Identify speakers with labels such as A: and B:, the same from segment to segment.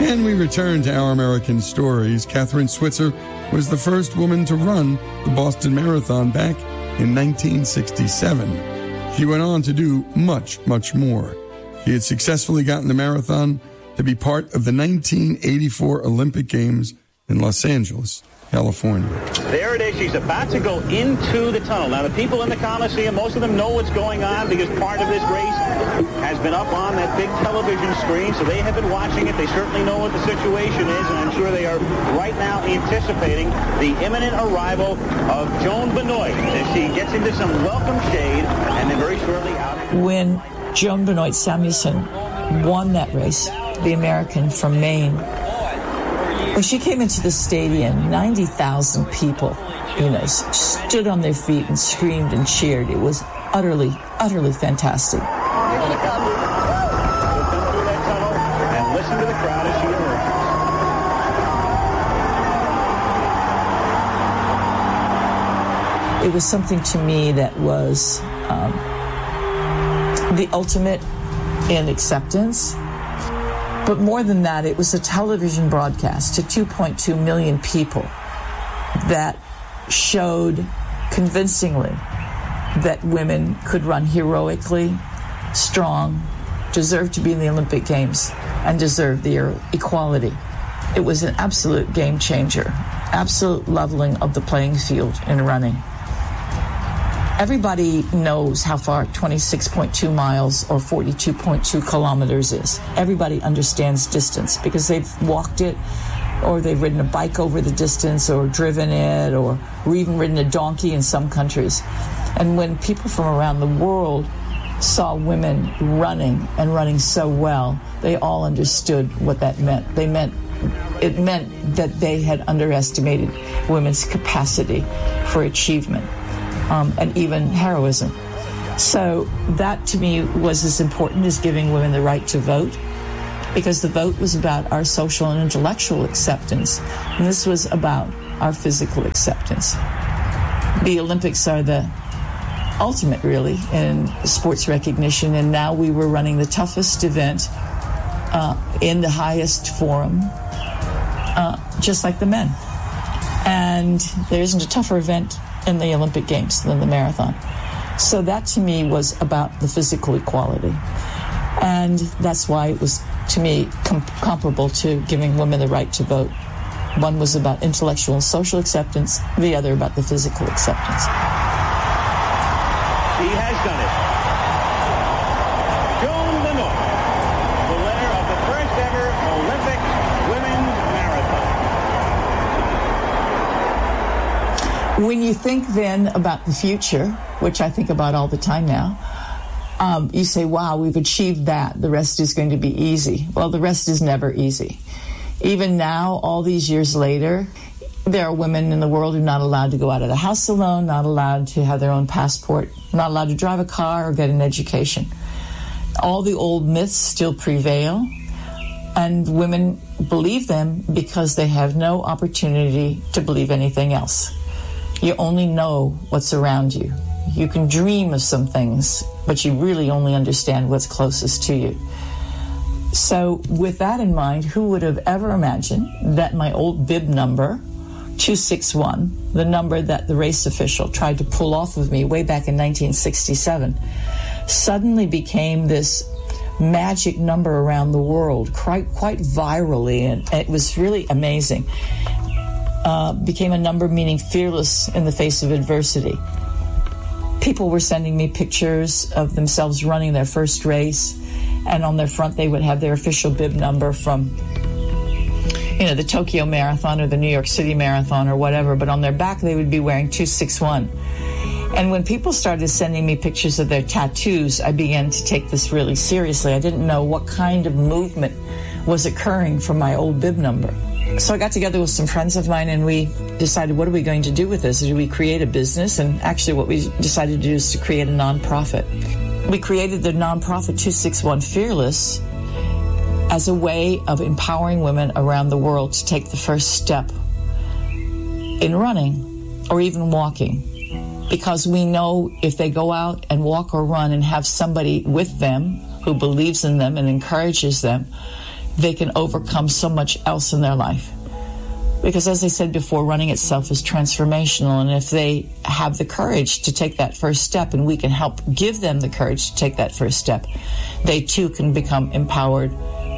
A: And we return to Our American Stories. Kathrine Switzer was the first woman to run the Boston Marathon back in 1967. She went on to do much, much more. She had successfully gotten the marathon to be part of the 1984 Olympic Games in Los Angeles, California.
B: There it is. She's about to go into the tunnel. Now, the people in the Coliseum, most of them know what's going on because part of this race has been up on that big television screen, so they have been watching it. They certainly know what the situation is, and I'm sure they are right now anticipating the imminent arrival of Joan Benoit as she gets into some welcome shade and then very shortly out.
C: When Joan Benoit Samuelson won that race, the American from Maine, when she came into the stadium, 90,000 people, stood on their feet and screamed and cheered. It was utterly, utterly fantastic.
B: And listen to the crowd as she emerges.
C: It was something to me that was the ultimate in acceptance. But more than that, it was a television broadcast to 2.2 million people that showed convincingly that women could run heroically, strong, deserved to be in the Olympic Games, and deserved the equality. It was an absolute game changer, absolute leveling of the playing field in running. Everybody knows how far 26.2 miles or 42.2 kilometers is. Everybody understands distance because they've walked it, or they've ridden a bike over the distance, or driven it, or even ridden a donkey in some countries. And when people from around the world saw women running and running so well, they all understood what that meant. It meant that they had underestimated women's capacity for achievement. And even heroism. So that to me was as important as giving women the right to vote, because the vote was about our social and intellectual acceptance, and this was about our physical acceptance. The Olympics are the ultimate, really, in sports recognition, and now we were running the toughest event in the highest forum, just like the men. And there isn't a tougher event in the Olympic Games than the marathon. So that to me was about the physical equality. And that's why it was, to me, comparable to giving women the right to vote. One was about intellectual and social acceptance, the other about the physical acceptance.
B: She has done it. Joan Benoit, the winner of the first ever Olympic women's marathon.
C: When you think then about the future, which I think about all the time now, you say, wow, we've achieved that. The rest is going to be easy. Well, the rest is never easy. Even now, all these years later, there are women in the world who are not allowed to go out of the house alone, not allowed to have their own passport, not allowed to drive a car or get an education. All the old myths still prevail, and women believe them because they have no opportunity to believe anything else. You only know what's around you. You can dream of some things, but you really only understand what's closest to you. So with that in mind, who would have ever imagined that my old bib number, 261, the number that the race official tried to pull off of me way back in 1967, suddenly became this magic number around the world, quite virally, and it was really amazing. Became a number meaning fearless in the face of adversity. People were sending me pictures of themselves running their first race, and on their front they would have their official bib number from, the Tokyo Marathon or the New York City Marathon or whatever, but on their back they would be wearing 261. And when people started sending me pictures of their tattoos, I began to take this really seriously. I didn't know what kind of movement was occurring from my old bib number. So I got together with some friends of mine and we decided, what are we going to do with this? Do we create a business? And actually what we decided to do is to create a nonprofit. We created the nonprofit 261 Fearless as a way of empowering women around the world to take the first step in running or even walking. Because we know if they go out and walk or run and have somebody with them who believes in them and encourages them, they can overcome so much else in their life. Because as I said before, running itself is transformational, and if they have the courage to take that first step, and we can help give them the courage to take that first step, they too can become empowered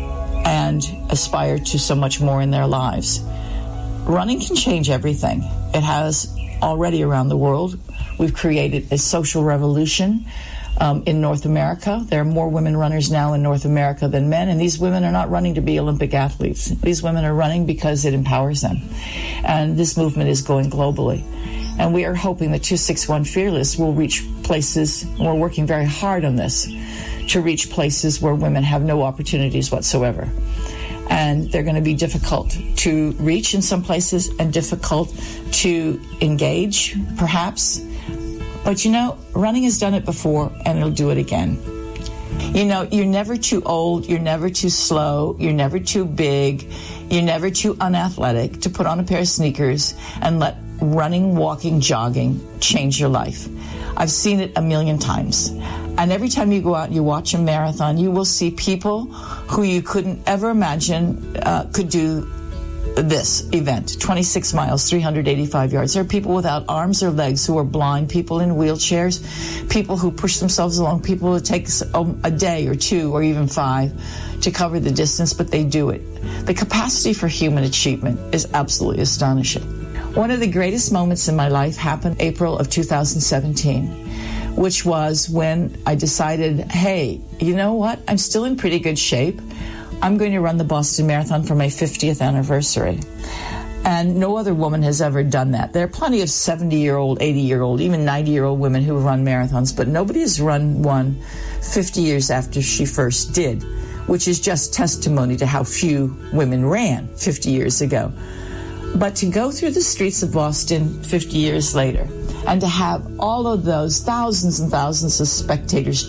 C: and aspire to so much more in their lives. Running can change everything. It has already around the world. We've created a social revolution in North America. There are more women runners now in North America than men, and these women are not running to be Olympic athletes. These women are running because it empowers them. And this movement is going globally. And we are hoping that 261 Fearless will reach places, and we're working very hard on this, to reach places where women have no opportunities whatsoever. And they're going to be difficult to reach in some places and difficult to engage, perhaps. But you know, running has done it before, and it'll do it again. You know, you're never too old, you're never too slow, you're never too big, you're never too unathletic to put on a pair of sneakers and let running, walking, jogging change your life. I've seen it a million times. And every time you go out and you watch a marathon, you will see people who you couldn't ever imagine could do this event, 26 miles, 385 yards. There are people without arms or legs who are blind, people in wheelchairs, people who push themselves along, people who take a day or two or even 5 to cover the distance, but they do it. The capacity for human achievement is absolutely astonishing. One of the greatest moments in my life happened April of 2017, which was when I decided, hey, you know what? I'm still in pretty good shape. I'm going to run the Boston Marathon for my 50th anniversary. And no other woman has ever done that. There are plenty of 70-year-old, 80-year-old, even 90-year-old women who run marathons, but nobody has run one 50 years after she first did, which is just testimony to how few women ran 50 years ago. But to go through the streets of Boston 50 years later and to have all of those thousands and thousands of spectators